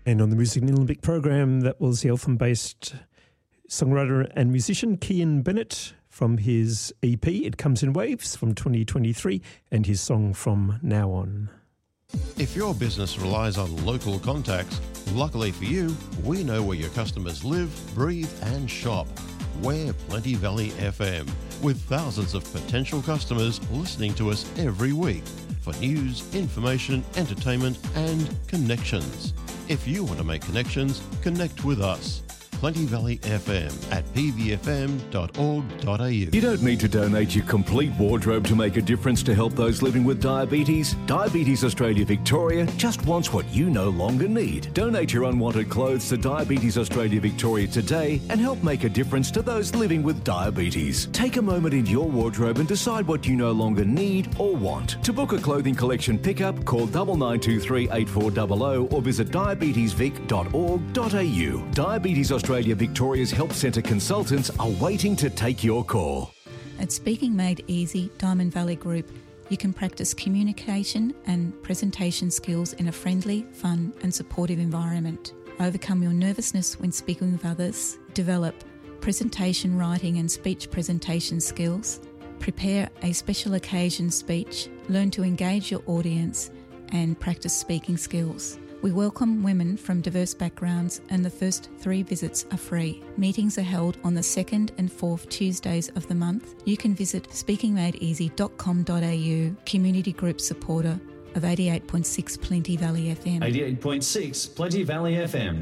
And on the Music in Olympic program, that was the Eltham-based songwriter and musician Kian Bennett from his EP, It Comes in Waves, from 2023, and his song From Now On. If your business relies on local contacts, luckily for you, we know where your customers live, breathe and shop. We're Plenty Valley FM, with thousands of potential customers listening to us every week for news, information, entertainment and connections. If you want to make connections, connect with us. Plenty Valley FM at pvfm.org.au. You don't need to donate your complete wardrobe to make a difference to help those living with diabetes. Diabetes Australia Victoria just wants what you no longer need. Donate your unwanted clothes to Diabetes Australia Victoria today and help make a difference to those living with diabetes. Take a moment in your wardrobe and decide what you no longer need or want. To book a clothing collection pickup, call 9923 8400 or visit diabetesvic.org.au. Diabetes Australia Victoria's Help Centre consultants are waiting to take your call. At Speaking Made Easy, Diamond Valley Group, you can practice communication and presentation skills in a friendly, fun and supportive environment. Overcome your nervousness when speaking with others, develop presentation writing and speech presentation skills, prepare a special occasion speech, learn to engage your audience and practice speaking skills. We welcome women from diverse backgrounds and the first 3 visits are free. Meetings are held on the 2nd and 4th Tuesdays of the month. You can visit speakingmadeeasy.com.au, community group supporter of 88.6 Plenty Valley FM. 88.6 Plenty Valley FM.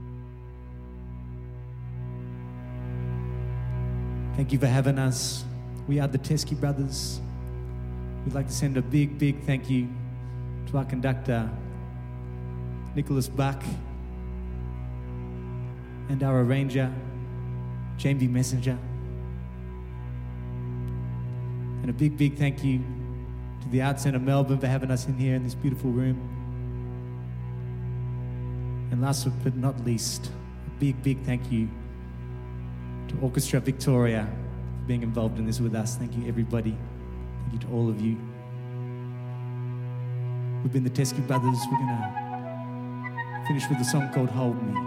Thank you for having us. We are the Teskey Brothers. We'd like to send a big, big thank you to our conductor, Nicholas Buck, and our arranger, Jamie Messenger. And a big, big thank you to the Arts Centre Melbourne for having us in here in this beautiful room. And last but not least, a big, big thank you to Orchestra Victoria for being involved in this with us. Thank you, everybody. Thank you to all of you. We've been the Teskey Brothers. We're going to finish with a song called Hold Me.